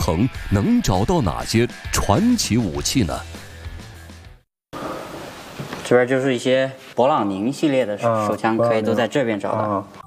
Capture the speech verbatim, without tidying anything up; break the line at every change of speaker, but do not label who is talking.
城能找到哪些传奇武器呢？
这边就是一些勃朗宁系列的手枪，
嗯、
可以都在这边找到。
嗯